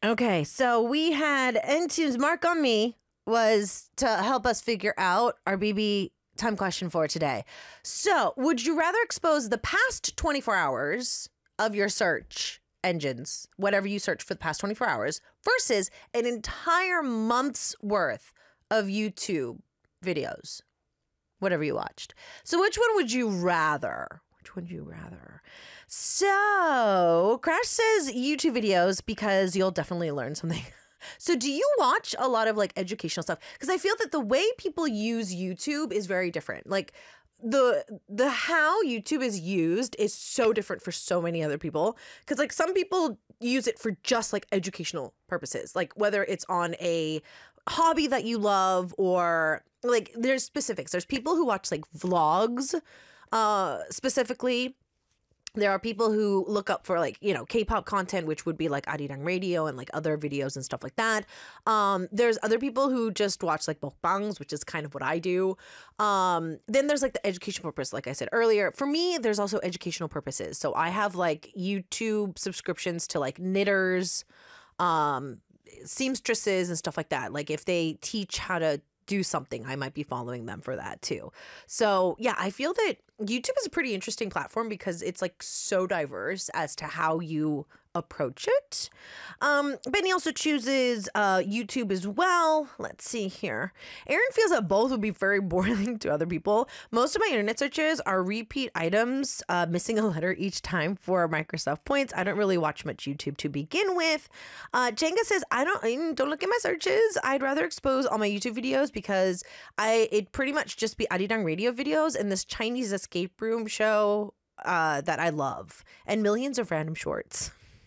Okay, so we had N2's Mark on Me was to help us figure out our BB time question for today. So, would you rather expose the past 24 hours of your search engines, whatever you search for the past 24 hours, versus an entire month's worth of YouTube videos, whatever you watched? So, which one would you rather? Which would you rather? So, Crash says YouTube videos because you'll definitely learn something. So, do you watch a lot of like educational stuff? Because I feel that the way people use YouTube is very different. Like the how YouTube is used is so different for so many other people. Because like some people use it for just like educational purposes, like whether it's on a hobby that you love or like there's specifics. There's people who watch like vlogs. Specifically, there are people who look up for like, K-pop content, which would be like Arirang Radio and like other videos and stuff like that. There's other people who just watch like mukbangs, which is kind of what I do. Then there's like the educational purpose, like I said earlier. For me, there's also educational purposes. So I have like YouTube subscriptions to like knitters, seamstresses and stuff like that. Like if they teach how to do something, I might be following them for that too. So yeah, I feel that YouTube is a pretty interesting platform because it's like so diverse as to how you approach it. Benny also chooses YouTube as well. Let's see here. Aaron feels that both would be very boring to other people. Most of my internet searches are repeat items, missing a letter each time for Microsoft points. I don't really watch much YouTube to begin with. Jenga says, I don't look at my searches. I'd rather expose all my YouTube videos because it pretty much just be Arirang Radio videos and this Chinese escape room show that I love and millions of random shorts.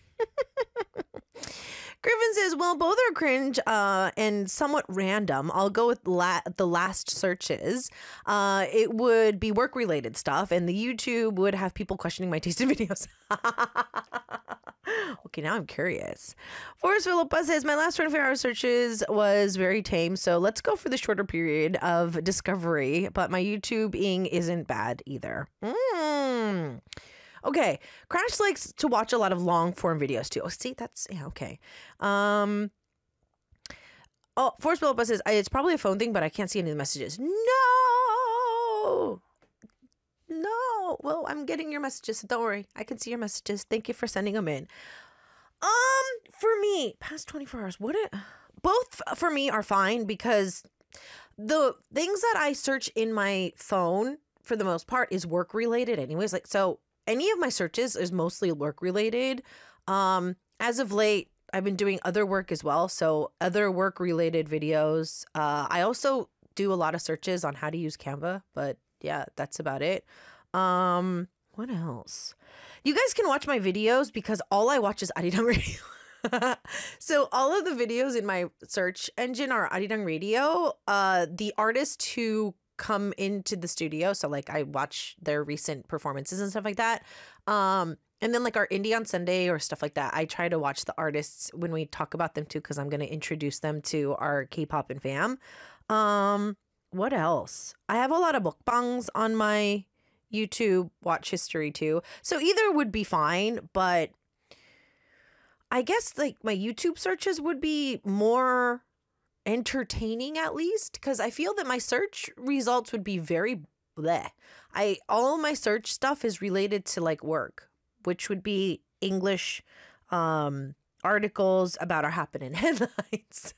Griffin says, well, both are cringe and somewhat random. I'll go with the last searches. It would be work-related stuff, and the YouTube would have people questioning my taste in videos. Okay, now I'm curious. Forrest Philippa says, my last 24-hour searches was very tame, so let's go for the shorter period of discovery, but my YouTubeing isn't bad either. Okay, Crash likes to watch a lot of long form videos too. Oh, see, that's, yeah, okay. Forrest Philippa says, it's probably a phone thing, but I can't see any of the messages. No! Well, I'm getting your messages, so don't worry. I can see your messages. Thank you for sending them in. For me, past 24 hours, both for me are fine because the things that I search in my phone, for the most part, is work related anyways. Like, so any of my searches is mostly work related. As of late, I've been doing other work as well. So other work related videos. I also do a lot of searches on how to use Canva, but yeah, that's about it. What else? You guys can watch my videos because all I watch is Arirang Radio. So all of the videos in my search engine are Arirang Radio. The artists who come into the studio, so like I watch their recent performances and stuff like that. And then like our Indie on Sunday or stuff like that, I try to watch the artists when we talk about them too, because I'm going to introduce them to our K-pop and fam. What else? I have a lot of mukbangs on my YouTube watch history too. So either would be fine, but I guess like my YouTube searches would be more entertaining at least, because I feel that my search results would be very bleh. All my search stuff is related to like work, which would be English articles about our happening headlines.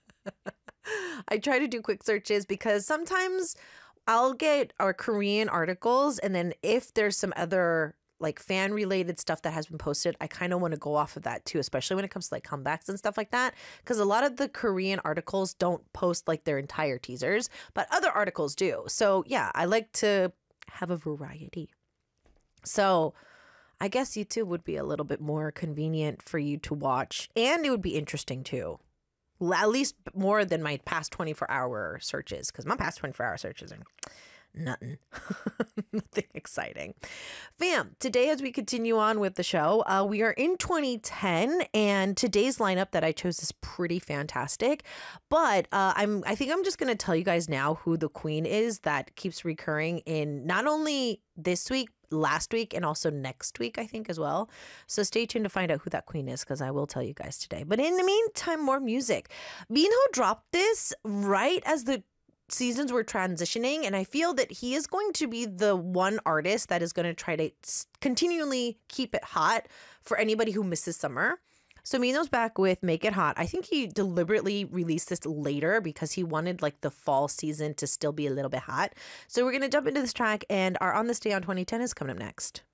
I try to do quick searches because sometimes I'll get our Korean articles, and then if there's some other like fan related stuff that has been posted, I kind of want to go off of that too, especially when it comes to like comebacks and stuff like that. Because a lot of the Korean articles don't post like their entire teasers, but other articles do. So yeah, I like to have a variety. So I guess YouTube would be a little bit more convenient for you to watch, and it would be interesting too. At least more than my past 24-hour searches, because my past 24-hour searches are Nothing. Nothing exciting. Fam, today as we continue on with the show, we are in 2010 and today's lineup that I chose is pretty fantastic. But I think I'm just going to tell you guys now who the queen is that keeps recurring in not only this week, last week, and also next week, I think, as well. So stay tuned to find out who that queen is because I will tell you guys today. But in the meantime, more music. Minho dropped this right as the seasons were transitioning, and I feel that he is going to be the one artist that is going to try to continually keep it hot for anybody who misses summer. So Mino's back with Make It Hot. I think he deliberately released this later because he wanted like the fall season to still be a little bit hot. So we're going to jump into this track, and our On This Day on 2010 is coming up next.